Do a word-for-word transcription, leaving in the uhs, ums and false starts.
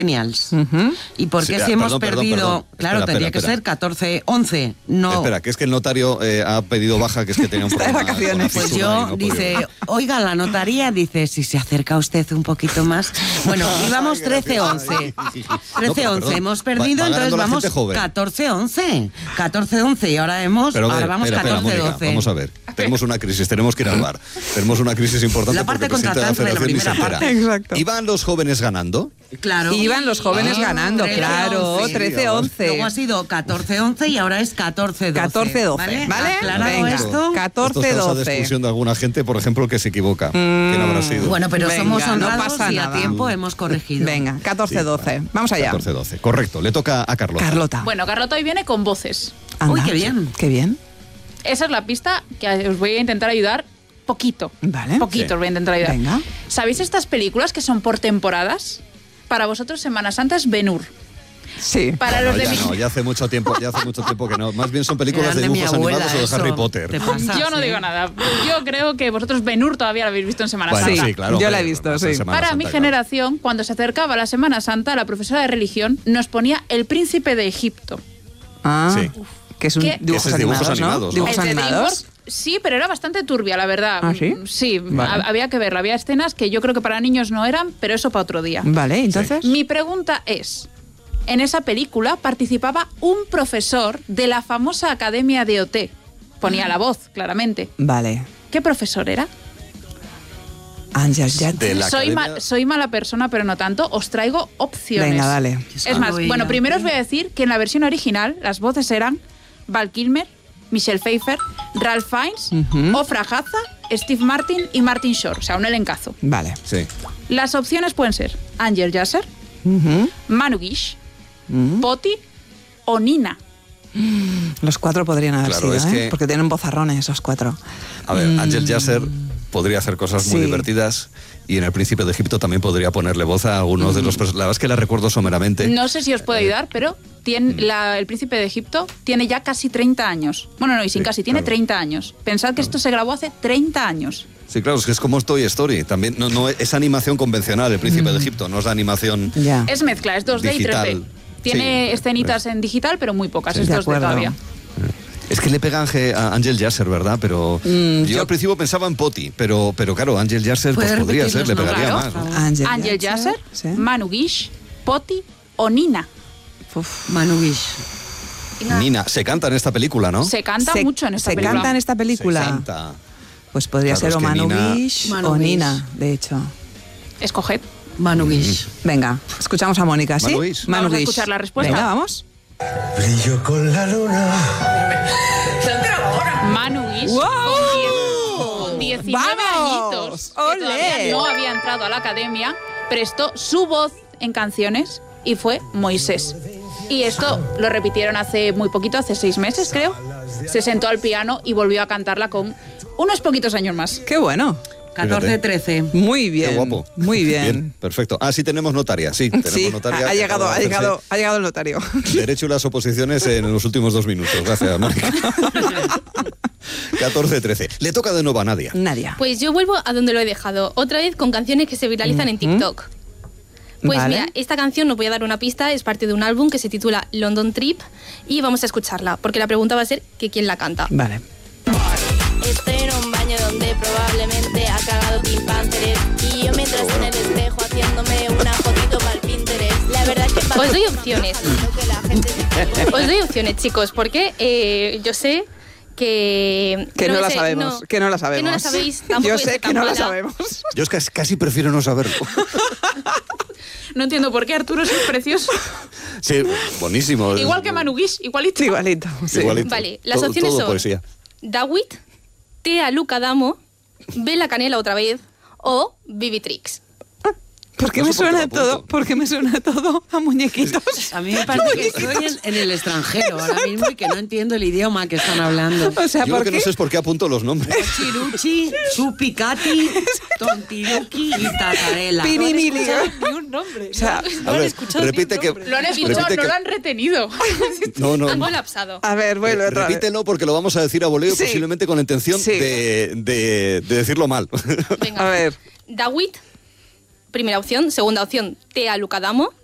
millennials. Uh-huh. ¿Y por qué sí, si hemos perdón, perdido? Perdón, perdón. Claro, espera, tendría espera, que espera. ser catorce once. No. Espera, que es que el notario eh, ha pedido baja, que es que tenía un problema. Está de vacaciones. Pues yo, no dice, oiga, la notaría, dice, si se acerca usted un poquito más. Bueno, íbamos trece once. trece once, hemos perdido, va, va entonces vamos catorce once. catorce once y ahora hemos, pero, ahora vamos espera, catorce espera, doce. Mónica, vamos a ver, tenemos una crisis, tenemos que ir al bar. Tenemos una crisis importante. La parte porque contratante de la primera parte. Exacto. ¿Iban los jóvenes ganando? Claro. Iban los jóvenes ah, ganando, claro, trece once. Luego ha sido catorce once y ahora es catorce doce. catorce doce, ¿vale? ¿Vale? Aclarado esto. catorce doce. Esto de expulsión de alguna gente, por ejemplo, que se equivoca. Mm, ¿Quién habrá sido? Bueno, pero venga, somos honrados no pasa y nada. a tiempo hemos corregido. Venga, catorce doce. Sí, vale. Vamos allá. catorce doce, correcto. Le toca a Carlota. Carlota. Bueno, Carlota hoy viene con voces. Anda. Uy, qué bien. Qué bien. Esa es la pista que os voy a intentar ayudar poquito. Vale. Poquito sí. os voy a intentar ayudar. Venga. ¿Sabéis estas películas que son por temporadas? Para vosotros Semana Santa es Ben-Hur. Sí. Para bueno, los de ya mi... no, ya hace mucho tiempo, ya hace mucho tiempo que no. Más bien son películas de, de dibujos abuela, animados eso. o de Harry Potter. Pasa, Yo no sí. digo nada. Yo creo que vosotros Ben-Hur todavía lo habéis visto en Semana bueno, Santa. Sí, claro. Yo hombre, la he visto, sí. Para Santa, mi claro. generación, cuando se acercaba la Semana Santa, la profesora de religión nos ponía El Príncipe de Egipto. Ah, sí. Que es un ¿Qué? dibujos, dibujos animados, animados, ¿no? ¿no? Dibujos El de animados. DreamWorks, sí, pero era bastante turbia, la verdad. ¿Ah, sí? Sí, vale. a- había que verla. Había escenas que yo creo que para niños no eran, pero eso para otro día. Vale, entonces. Mi pregunta es, en esa película participaba un profesor de la famosa Academia de O T. Ponía la voz, claramente. Vale. ¿Qué profesor era? Ángel Jet. De la Soy, academia... ma- soy mala persona, pero no tanto. Os traigo opciones. Venga, dale. Es más, bueno, primero os voy a decir que en la versión original las voces eran Val Kilmer, Michelle Pfeiffer, Ralph Fiennes, Uh-huh. Ofra Haza, Steve Martin y Martin Short. O sea, un elencazo. Vale. Sí. Las opciones pueden ser Angel Yasser, Uh-huh. Manu Guish, Uh-huh. Poti o Nina. Los cuatro podrían haber Claro, sido, es ¿eh? que- Porque tienen vozarrones esos cuatro. A ver, Mm. Ángel Yasser podría hacer cosas muy Sí. divertidas y en El Príncipe de Egipto también podría ponerle voz a algunos de los personajes. La verdad es que la recuerdo someramente. No sé si os puedo ayudar, pero tiene, la- el Príncipe de Egipto tiene ya casi treinta años. Bueno, no, y sin Sí, casi, tiene claro. treinta años. Pensad que esto se grabó hace treinta años. Sí, claro, es que es como Toy Story. También no, no es animación convencional, El Príncipe Mm. de Egipto, no es la animación... Ya. Es mezcla, es dos D Digital. y tres D. Tiene Sí, escenitas en digital, pero muy pocas. Sí. Es De dos D acuerdo. todavía. Es que le pega Ángel- a Ángel Yasser, ¿verdad? Pero Mm, yo, yo- al principio pensaba en Poti, pero, pero claro, Ángel Yasser pues, ¿Puedes podría ser, le repetirnos, pegaría no? más. Claro. ¿no? Ángel, Angel Yasser, Sí. Manu Guish, Poti o Nina. Uf. Manu Guish. Nina, se canta en esta película, ¿no? Se canta Se- mucho en esta se película. canta en esta película. Se canta. Pues podría Claro, ser o es que Manu Nina- Guish Manu o Guish. Nina, de hecho. Escoged. Manu Guish. Venga, escuchamos a Mónica, ¿sí? Manu Guish. Manu Vamos a Guish. escuchar la respuesta. Venga, vamos. Brillo con la luna. Manu Guish, ¡Wow! con, diez- con diecinueve ¡Vamos! añitos, que ¡Olé! todavía no había entrado a la academia, prestó su voz en canciones y fue Moisés. Y esto lo repitieron hace muy poquito, hace seis meses creo. Se sentó al piano y volvió a cantarla con unos poquitos años más. Qué bueno. catorce trece. Muy bien. Qué guapo. Muy bien. Perfecto. Ah, sí tenemos notaria, sí. Tenemos Sí, notaria ha que llegado, acaba ha de llegado, hacerse ha llegado el notario. Derecho y las oposiciones en los últimos dos minutos. Gracias, Mónica. catorce trece. Le toca de nuevo a Nadia. Nadia. Pues yo vuelvo a donde lo he dejado, otra vez con canciones que se viralizan en TikTok. Pues Vale. mira, esta canción, os voy a dar una pista, es parte de un álbum que se titula London Trip y vamos a escucharla, porque la pregunta va a ser que quién la canta. Vale. Estoy en un baño donde probablemente ha cagado Pink Panther y yo mientras en el espejo haciéndome una fotito para el Pinterest. La verdad es que Os doy opciones. que la gente Os doy opciones, chicos, porque eh, yo sé que... Que no, me la sé- sabemos, que no la sabemos. Que no la sabéis, tampoco Yo voy a sé ser que tan no la mala. sabemos. Yo es que casi prefiero no saberlo. No entiendo por qué Arturo es precioso. Sí, buenísimo. Igual que Manu Guish, igualito. Igualito. Sí. Igualito. Vale, las Todo- opciones todo son poesía. Dawit, Tea Luca Damo, Bella Canela otra vez o Vivitrix. ¿Por qué No me sé por qué suena lo apunto. todo? ¿Por qué me suena todo a muñequitos? A mí me parece que estoy en, en el extranjero ahora mismo y que no entiendo el idioma que están hablando. O sea, Yo lo ¿por que qué? no sé es por qué apunto los nombres. Chiruchi, Chupicati, Tontiruki y Tatarela. Pirimili. Ni un nombre. O sea, A ver, repite que... Lo han escuchado, repite no que- lo han retenido. No, no. Han colapsado. a ver, vuelve otra vez. Repítelo porque lo vamos a decir a voleo, Sí. posiblemente con la intención Sí. de, de- de decirlo mal. Venga. A ver. Dawit, primera opción. Segunda opción, Tea Luca Damo.